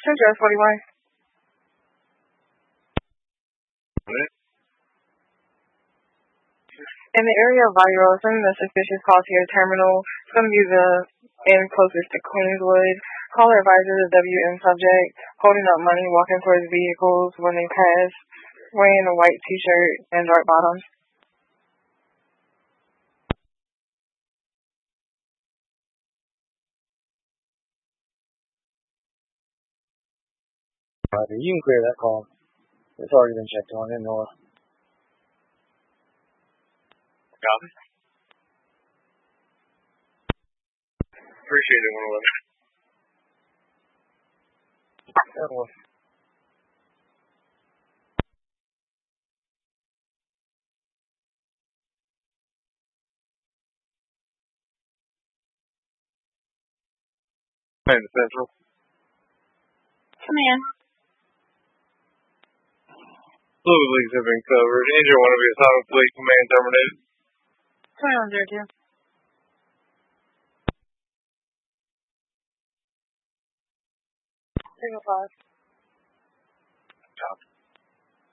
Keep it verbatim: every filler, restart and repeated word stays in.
Central forty-one. In the area of Viral, sending the suspicious call to your terminal. It's going to be the end closest to Queenswood. Caller advises the W M subject, holding up money, walking towards vehicles when they pass, wearing a white t-shirt and dark bottoms. Roger, you can clear that call. It's already been checked on in Nora. Copy. Appreciate it, one eleven. That was. Command to Central. Command. Fluid leaks have been covered. Engine one of your silent fleet command terminated. twenty-one zero two. Signal five. Copy.